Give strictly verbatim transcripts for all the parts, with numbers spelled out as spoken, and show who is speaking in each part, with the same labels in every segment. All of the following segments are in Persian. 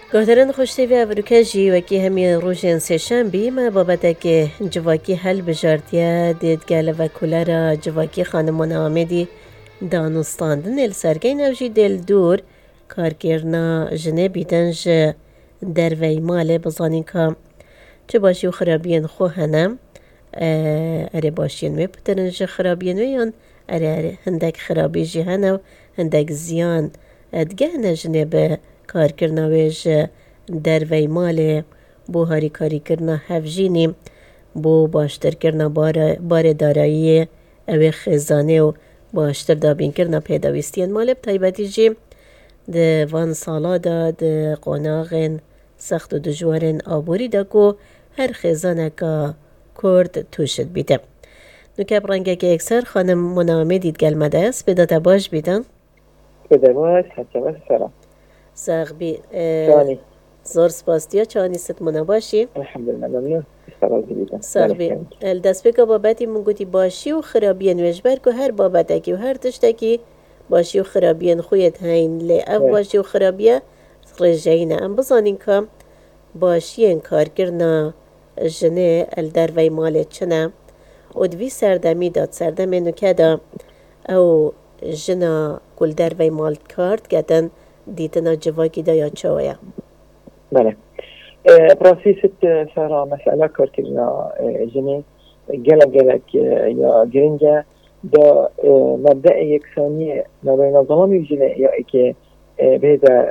Speaker 1: گهتران خوشتیوی افروکجی وکی همی روژن سهشنبی ما بابت که جواکی هل بجارتیه دیدگل و کولر جواکی خانمان آمدی دانستاندن السرگی نوجی دل دور کارکرنا جنه بیدنج دروی ماله بزانین که چه باشی و خرابین خو هنم اره باشین وی پترنج خرابین ویان اره اره هندک خرابی جی هنو هندک زیان ادگه نجنه به کار کرنا ویج دروی ماله بو هاری کاری کرنا هفجینی بو باشتر کرنا بار, بار دارایی اوی خزانه و باشتر دابین کرنا پیداویستین ماله بطایبتی جی ده وان سالا دا ده قناغن سخت و دجوارن آبوری دا کو هر خزانه که کرد توشد بیده نو که برنگه که اکسر خانم منامه دید گلمده است به داتا باش بیدن
Speaker 2: بده باش حتی باش سلام
Speaker 1: ساق بی
Speaker 2: چانی
Speaker 1: زور سپاستیا چانی ست منا باشی
Speaker 2: الحمدلله ممنون استرازی بیدن
Speaker 1: ساق بی الدست بکا بابتی منگوتی باشی و خرابین وجبر که هر بابتکی و هر تشتکی باشی و خرابین خویت هین لی اف باشی و خرابیه رجعینه ام بزانین که باشی این کار کرنا جنه الدروی مالت چنه و دوی سردمی داد سردمی نکه دا او جنا کل دروی مالت کارد گدن دیتنا جواکی دا یا چاویا
Speaker 2: بله براسي ست سارة مسألة كارتنا جني جلا جلك يا جرينجا دا مبدأ يكسانية ما بين الظلام والجناء يا إك بهذا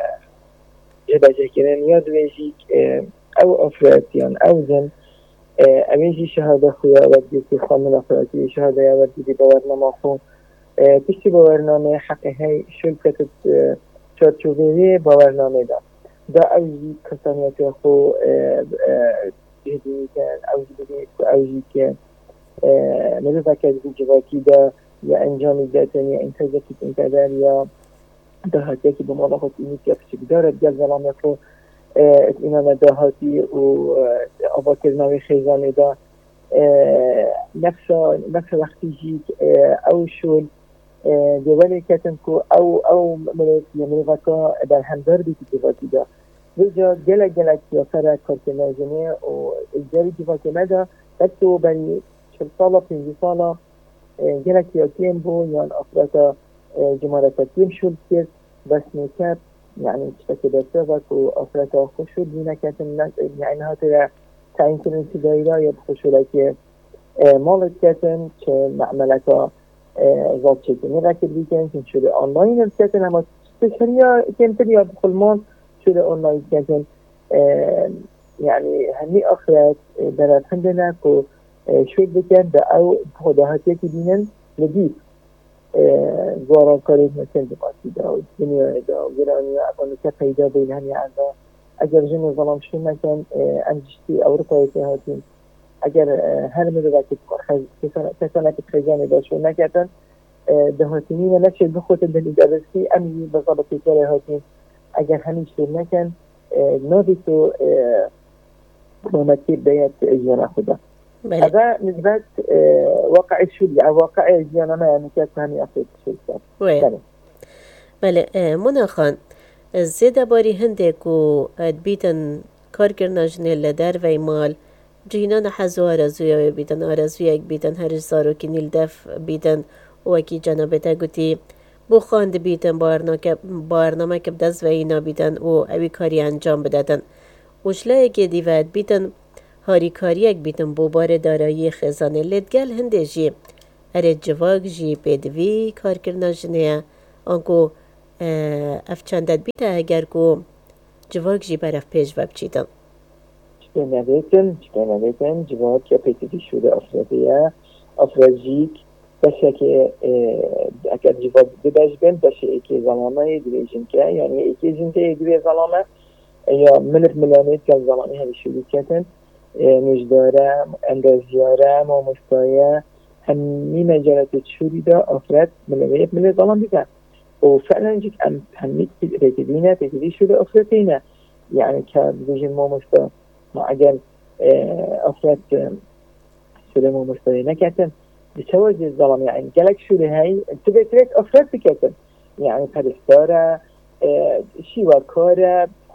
Speaker 2: جدا جاكرين يا دويجيك أو أفراد يعني أو زن أميجي شهادة خويا ودي في خامن أفرادي شهادة يا ودي في باورنا ماخو بيشتي باورنامه حق هاي شركة تشارتشوفيه باورنامه دا دا اوجی کسانیت خو جدی کن اوجی بدید که اوجی که مدرسه کردی جواکی دا یا انجامی داتن یا انتاجاتی انتظار یا دهاتی که بمالا خود اینی که فشک دارد گل زلامی خو اینا دهاتی و آباکر نوی خیزانی دا نفس نفس وقتی جیک او شول دولی کتن کو او او ملت یمریکا در همدار بیتی جواکی دا وجا جلا جلا سیاسر کارکنه جنه و جاری جواکی مدا بچه بری شل سالا پنجی سالا جلا سیاسیم بو یان افراتا جمارتاتیم شد کرد بس نکب یعنی چطور دسته وک و افراتا خوش شد بینه کتن یعنی ها تر تعیین کنن سیدایی یا بخوشوله که مالت کتن که معملتا زاد چکنی رکل بیکن که شده آنلاین هم کتن اما سپشریا کمتر یا بخلمان شده آنلاین کتن یعنی همی آخرت برات هندنه که شوید بکن ده او خداهاتی که بینن لدید زواران کاریز مثل دماسی ده و دنیای ده و گرانی و افغانو که پیدا بین همی عنده اگر جن ظلام شون نکن انجشتی اروپایی که هاتین اگر هر مدو وقتی کسانه که خیزانه داشون نکردن دهاتینین نشد بخوت دلی درستی امی بضابطی کاره هاتین اگر همیش شون نکن نادی تو ممتیر باید جیانا خودا هذا نسبت واقع الشولي او واقع جیانا ما يعني كانت همي أفضل شوي
Speaker 1: بله بله منى خان زیده باری هنده کو بیتن کار کرنا جنه لدر و مال جینان حزو آرزویا بیدن آرزویا یک بیدن هر زارو که نیل دف بیدن وکی جنابتا گوتی بو خواند بیدن بارنامه که بدست و اینا بیدن و اوی کاری انجام بدادن وشلای که دیوید بیدن هاری کاری یک بیدن بو بار دارایی خزانه لدگل هنده جی اره جواگ جی پیدوی کار کرنا جنه آنکو افچندد بیده اگر کو جواگ جی برف پیش وب چیدن
Speaker 2: نبیتن چه نبیتن جواب که پیتری شده افرادیه افرادیک باشه که اگر جواب بدهش بند باشه ایکی زلامه دویجن که یعنی ایکی جنته دوی زلامه یا ملف ملامت که زلامه همی شده کتن نجدارم اندازیارم و مستایه همی مجالات شوری دا افراد ملامت ملف زلام بیدن و فعلا جیک همی پیترینه پیتری شده افرادینه یعنی که دویجن ما مستایه ما اگر افراد شده ما مستوی نکتن بتواجه الظلام يعني جالك شو هاي تبي تريد افراد بكتن يعني پرستاره شیواکاره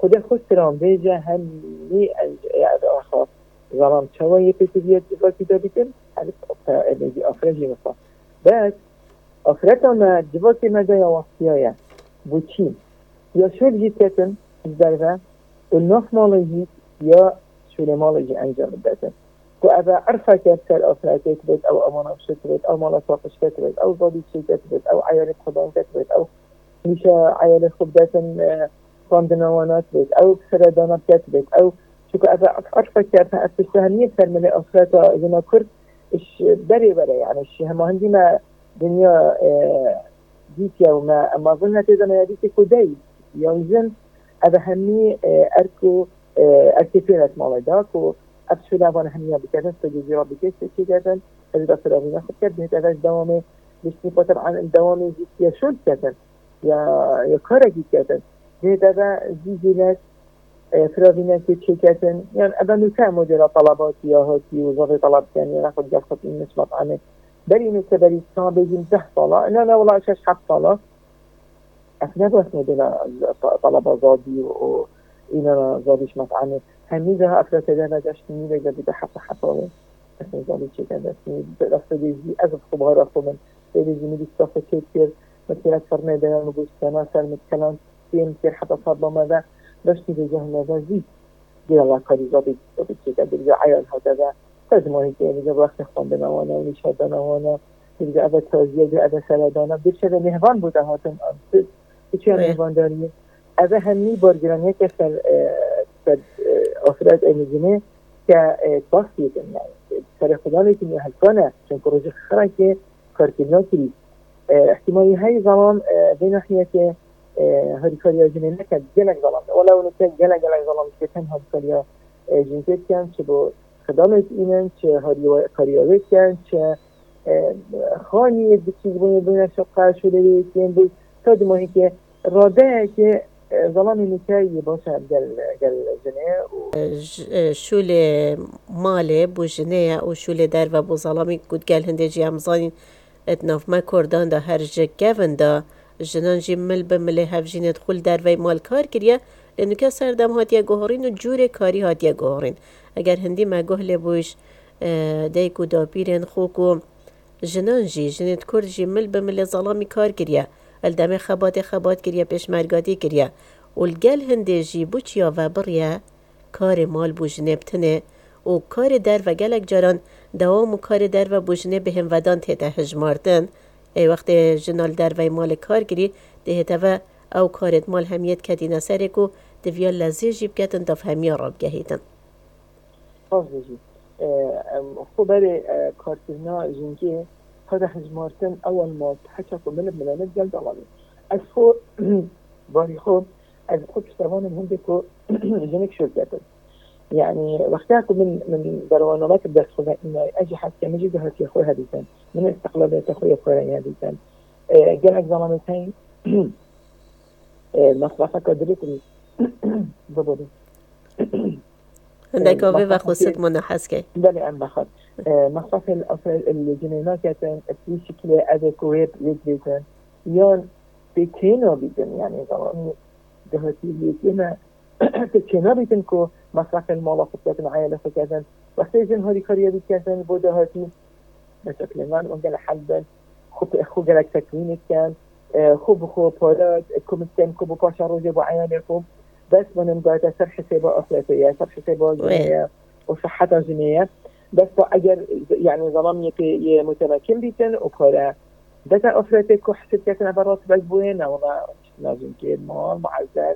Speaker 2: خود خود سرام بیجه همی از آخر زمان چوایی پیتریت جواکی دابیتن هلی افرادی افرادی مثلا بس افراد ما جواکی مدای واسطیه بوچی یا شول جیت کتن زرفه والناف مالجی یا شول مالجی انجام دادن کو اذا عرفه كسر افراد كتبت او امانه كتبت او مال صافش كتبت او ضابط شي كتبت او عيال خدام كتبت او مش عيال خبدات خاندنوانات بيت او سردانات كتبت او شو اذا عرفه كسر استهنيه سر من افراد اذا كرت ايش بري بري يعني ايش هم عندنا دنيا ديكيا وما ما ظنت اذا ما ديكي كودي يوزن هذا همي اركو اركيفينات مالداك و ابشولا وان هميا بكذا تجزي ربي كيف شيء كذا هذا ترى خد كده هذا دوامي مش نفطر عن الدوامي يا شو كذا يا يا كارجي كذا هذا زيزينات فراغينا كي كذا يعني أبى نفهم مدير طلبات يا هاتي وزارة طلب يعني ناخد جلسة نسمع عنه بري نتبري صعب يجي ده طلع لا لا والله شاش حق طلع أثناء بس مدير طلبة زادي و إنا زاديش مطعنه همیشه افراد تدانا داشتیم می‌بینید بیت حق حقابه مثل زالی چه کنده است رفته دیزی از خوبها رفته من دیزی می‌دی صفحه کتیر مثل فرمه بیان و گوشتنا سر متکلم فیم کر حتی صد ماذا داشتی به جهن نزدیک دیگر الله کاری زادی زادی چه کنده دیگر عیال ها داده تجمعی که دیگر وقت خواندن آنها و نشادن آنها دیگر از تازیه دیگر از سردانه بیشتر مهوان بوده هاتن آن چه مهوان داریه از همی بارگرانی که سر افراد امجنه که باختی کنن يعني سر خدا میتونی حل کنه چون پروژه خرا که کارکنان کلی احتمالی های زمان به ناحیه که هری کاریا جنه نکرد جنگ زمان ولی اونو که جنگ جنگ زمان که تن هری کاریا جنگت کن چه با خدمت اینن چه هری کاریا وید کن چه خانی بچیز بونه بونه شقه شده بیتین بود تا دماهی که راده که زمانی نکایی باشه گل گل جنه
Speaker 1: شول ماله بو جنه او شول در و بو ظلامی کود گل هنده جی همزانین اتناف ما کردان دا هر جه گون دا جنان جی مل بمله هف جینت خول در وی مال کار کریه لانو که سردم هاتیه گوهرین و جور کاری هاتیه گوهرین اگر هندی ما گوهل بوش دیکو دا پیرن خوکو جنان جی جنت کرد جی مل بمله ظلامی کار کریه الدم خبات خبات کریه پیشمرگاتی کریه والگل هنده جی بوچیا و بریا کار مال بوجنه بتنه و کار در و گلک جاران دوام و کار در و بوجنه به هم ودان تیتا هجماردن ای وقت جنال در و مال کار گری ده و او کارت مال همیت کدینا سرکو دویا لزی جیب کتن دف همیا راب گهیدن
Speaker 2: خواست جی خب برای کارتنا جنگی هذا هجمارتن أول ما تحكوا من الملامات جلد الله از خو باري خو از خود شتوان هندكو جنك شركات يعني وقتها من من برنامجات بدأت خذها إنه أجي حتى مجي جهة يا أخوي هذيتان من الاستقلالية أخوي أخوي هذيتان جالك زمانتين مصلحة قدرتني ضبطي
Speaker 1: عندك أبي بخصوص منحس كي
Speaker 2: بلي أنا بخد مصرف الأفراد الجنينات كان في شكل أدكويب يجلسن يان بكينا بيتن يعني زمان جهتي بيتنا بكينا بيتن كو مصرف المال خطة عائلة فكذا وقت يجن هذه كاريا بيتكذن بودهاتي بشكل ما وقال حدا خب أخو جالك تكوين كان خوب خوب بارات كومتين كوب باشا روجي بعيان خوب بس من بعد سر حسابه أفريقيا سر حسابه جنيه وصحة جنيه بس اگر يعني ظلام يكي متمكن بيتن وكورا بس افرتك وحسب كتنا برات بجبوين وما لازم كيد مال معزز